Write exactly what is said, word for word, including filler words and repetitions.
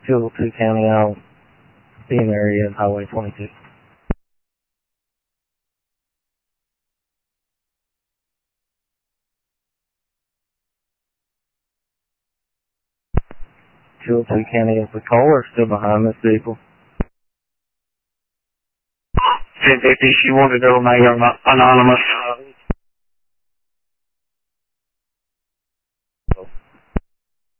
two oh two County Island, being area of Highway twenty-two. two oh two County, is the caller still behind this vehicle? ten fifty, she wanted to remain anonymous.